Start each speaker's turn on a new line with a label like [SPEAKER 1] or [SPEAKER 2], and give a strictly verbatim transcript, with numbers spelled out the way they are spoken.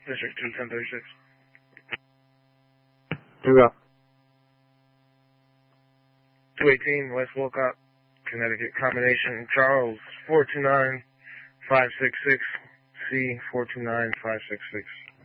[SPEAKER 1] District two ten thirty-six.
[SPEAKER 2] Here we go.
[SPEAKER 1] two eighteen West Wolcott, Connecticut. Combination Charles four two nine five six six C four two nine five six six.